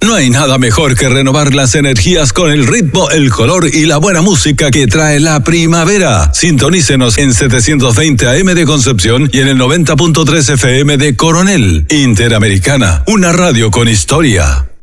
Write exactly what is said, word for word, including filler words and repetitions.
No hay nada mejor que renovar las energías con el ritmo, el color y la buena música que trae la primavera. Sintonícenos en setecientos veinte A M de Concepción y en el noventa punto tres F M de Coronel. Interamericana, una radio con historia.